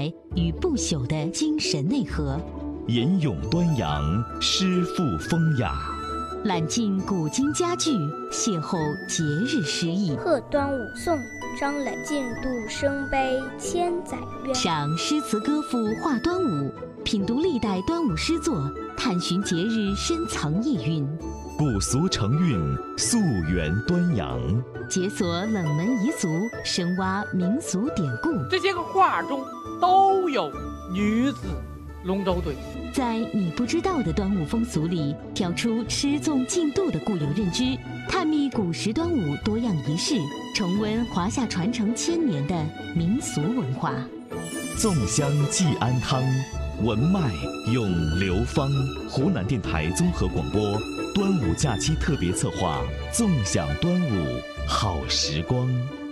怀与不朽的精神内核， 吟咏端阳，诗赋风雅， 揽尽古今佳句，邂逅节日诗意， 贺端午颂，张览进度生悲千载怨， 赏诗词歌赋话端午，品读历代端午诗作，探寻节日深藏意蕴， 古俗成韵，溯源端阳， 解锁冷门遗俗，深挖民俗典故。 这些个画中都有女子龙舟队。 在你不知道的端午风俗里，挑出吃粽进度的固有认知，探秘古时端午多样仪式，重温华夏传承1000年的民俗文化。 粽香寄安汤，文脉咏流芳。湖南电台综合广播端午假期特别策划，纵享端午好时光。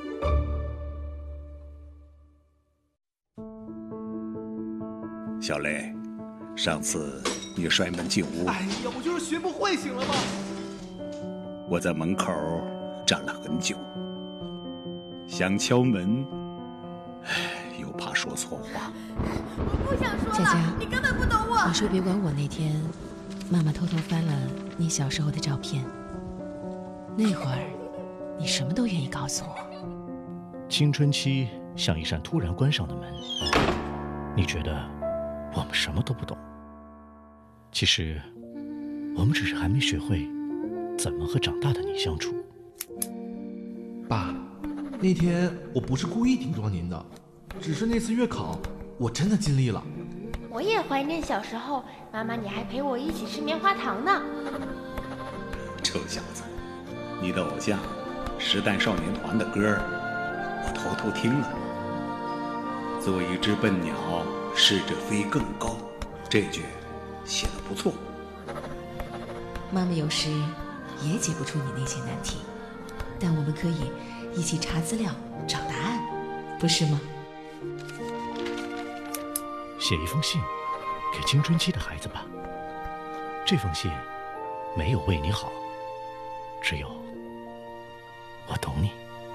小雷，上次你摔门进屋， 哎呀，我就是学不会，行了吗？ 我在门口站了很久，想敲门，又怕说错话。 我不想说了， 佳佳， 你根本不懂我。 你说别管我那天，妈妈偷偷翻了你小时候的照片，那会儿你什么都愿意告诉我。 青春期像一扇突然关上的门，你觉得我们什么都不懂，其实我们只是还没学会怎么和长大的你相处。 爸，那天我不是故意顶撞您的，只是那次月考我真的尽力了。 我也怀念小时候，妈妈你还陪我一起吃棉花糖呢。 臭小子，你的偶像时代少年团的歌我偷偷听了。做一只笨鸟，试着飞更高，这句写得不错。 妈妈有时也解不出你那些难题，但我们可以一起查资料找答案，不是吗？ 写一封信给青春期的孩子吧，这封信没有为你好，只有我懂你。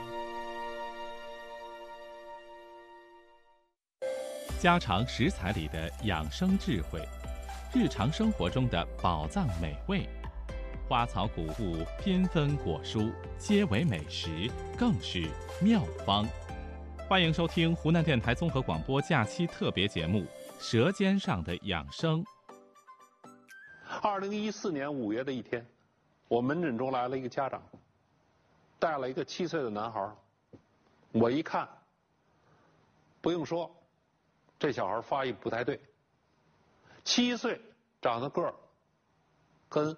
家常食材里的养生智慧，日常生活中的宝藏美味，花草谷物缤纷果蔬，皆为美食，更是妙方。欢迎收听湖南电台综合广播假期特别节目《舌尖上的养生》。 2014年5月的一天，我门诊中来了一个家长，带了一个7岁的男孩。我一看，不用说，这小孩发育不太对。7岁长的个儿，跟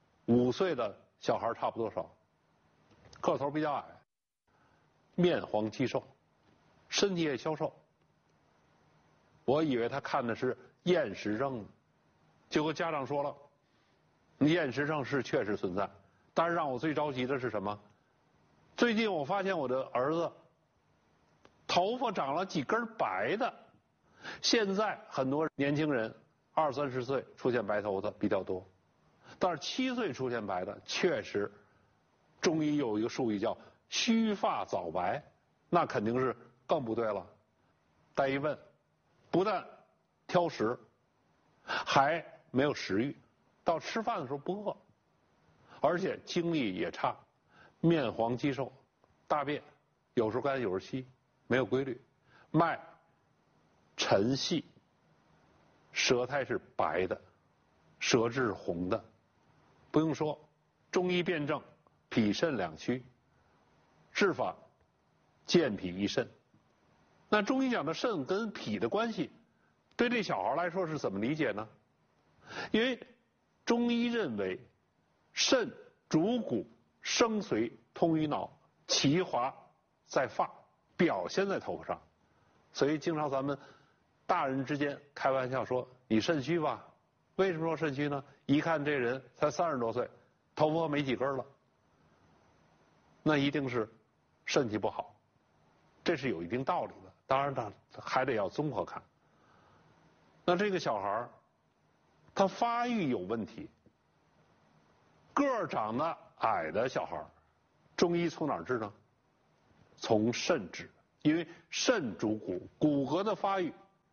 5岁的小孩差不多少，个头比较矮，面黄肌瘦，身体也消瘦。我以为他看的是厌食症呢，结果家长说了，厌食症是确实存在，但是让我最着急的是什么？最近我发现我的儿子头发长了几根白的。现在很多年轻人20、30岁出现白头发比较多，但是7岁出现白的确实，中医有一个术语叫须发早白，那肯定是更不对了。再一问，不但挑食，还没有食欲，到吃饭的时候不饿，而且精力也差，面黄肌瘦，大便有时候干有时候稀，没有规律，脉沉细，舌苔是白的，舌质是红的。不用说，中医辨证脾肾两虚，治法健脾益肾。那中医讲的肾跟脾的关系，对这小孩来说是怎么理解呢？因为中医认为肾主骨，生髓通于脑，其华在发，表现在头发上。所以经常咱们大人之间开玩笑说你肾虚吧。为什么说肾虚呢？一看这人才30多岁，头发没几根了，那一定是身体不好，这是有一定道理的。当然呢，还得要综合看。那这个小孩他发育有问题，个儿长得矮的小孩，中医从哪儿治呢？从肾治，因为肾主骨，骨骼的发育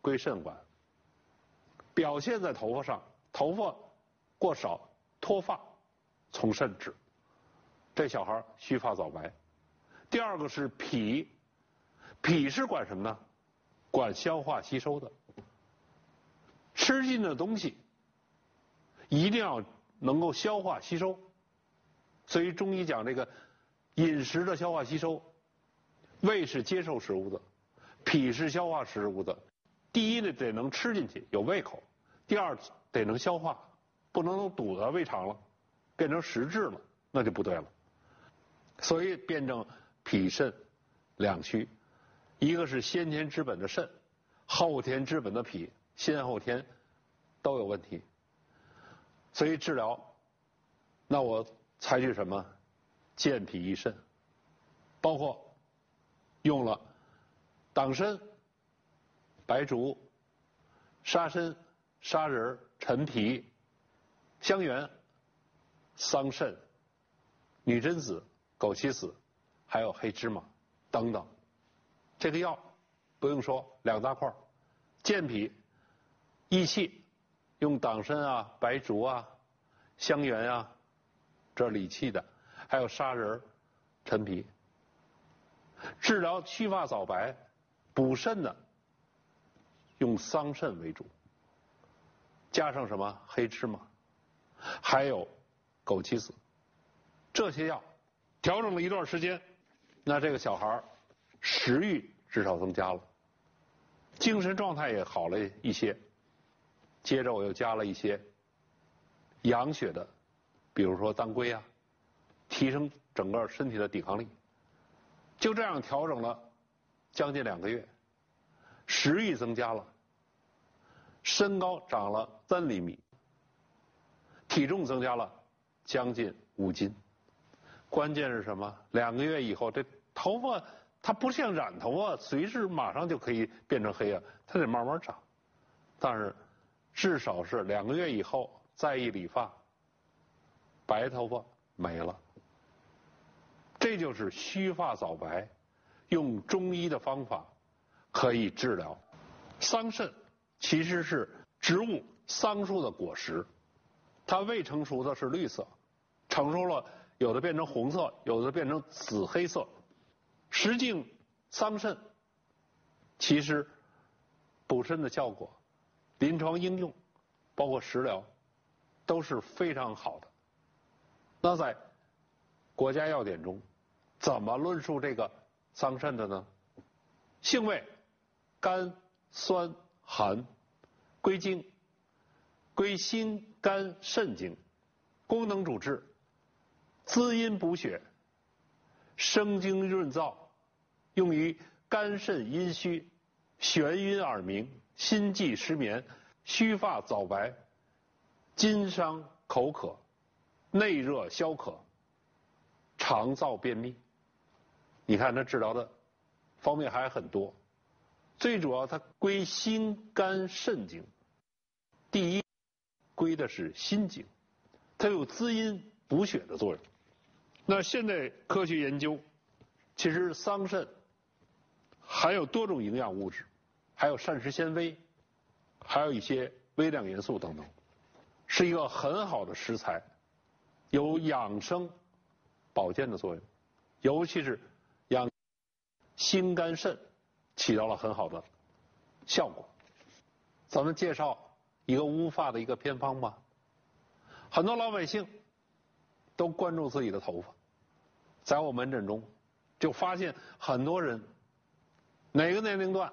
归肾管，表现在头发上，头发过少脱发，从肾治，这小孩须发早白。第二个是脾，脾是管什么呢？管消化吸收的。吃进的东西一定要能够消化吸收，所以中医讲这个饮食的消化吸收，胃是接受食物的，脾是消化食物的。第一呢，得能吃进去，有胃口；第二，得能消化，不能堵在胃肠了，变成实质了，那就不对了。所以辩证脾肾两虚，一个是先天之本的肾，后天之本的脾，先后天都有问题。所以治疗，那我采取什么？健脾益肾，包括用了党参、白术、沙参、砂仁、陈皮、香橼、桑葚、女贞子、枸杞子，还有黑芝麻等等。这个药不用说，2大块，健脾益气，用党参啊、白术啊、香橼啊，这理气的，还有砂仁、陈皮。治疗须发早白、补肾的，用桑葚为主，加上什么黑芝麻，还有枸杞子，这些药调整了一段时间，那这个小孩食欲至少增加了，精神状态也好了一些。接着我又加了一些养血的，比如说当归啊，提升整个身体的抵抗力。就这样调整了将近2个月，食欲增加了，身高长了3厘米，体重增加了将近5斤。关键是什么？2个月以后，这头发它不像染头发，随时马上就可以变成黑啊，它得慢慢长。但是至少是2个月以后再一理发，白头发没了。这就是须发早白，用中医的方法可以治疗。桑葚其实是植物桑树的果实，它未成熟的是绿色，成熟了有的变成红色，有的变成紫黑色。实境桑葚其实补肾的效果，临床应用包括食疗都是非常好的。那在国家药典中怎么论述这个桑葚的呢？性味甘酸寒，归经归心肝肾经，功能主治滋阴补血，生津润燥，用于肝肾阴虚、眩晕耳鸣、心悸失眠、须发早白、津伤口渴、内热消渴、肠燥便秘。你看它治疗的方面还很多，最主要它归心肝肾经。第一，归的是心经，它有滋阴补血的作用。那现在科学研究，其实桑葚含有多种营养物质，还有膳食纤维，还有一些微量元素等等，是一个很好的食材，有养生保健的作用，尤其是养心肝肾起到了很好的效果。咱们介绍一个乌发的一个偏方吧。很多老百姓都关注自己的头发，在我门诊中就发现很多人哪个年龄段，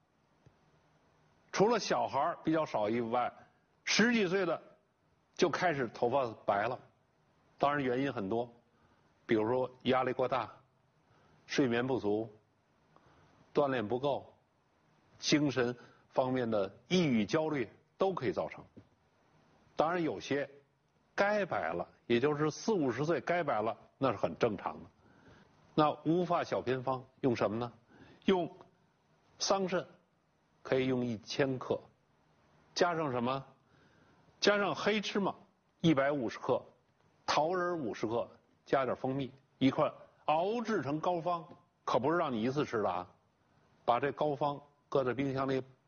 除了小孩比较少以外，10几岁的就开始头发白了。当然原因很多，比如说压力过大、睡眠不足、锻炼不够、精神方面的抑郁焦虑都可以造成。当然有些该白了，也就是40、50岁该白了，那是很正常的。那乌发小偏方用什么呢？用桑葚，可以用1000克，加上什么？加上黑芝麻150克，桃仁50克，加点蜂蜜，一块熬制成膏方，可不是让你一次吃的啊。把这膏方搁在冰箱里